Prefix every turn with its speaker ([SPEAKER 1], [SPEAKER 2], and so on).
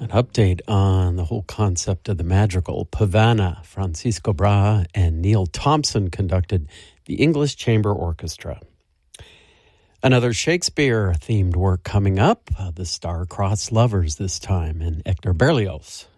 [SPEAKER 1] update on the whole concept of the madrigal. Pavana, Francisco Brahe, and Neil Thompson conducted the English Chamber Orchestra. Another Shakespeare-themed work coming up, The Star-Crossed Lovers this time, and Hector Berlioz.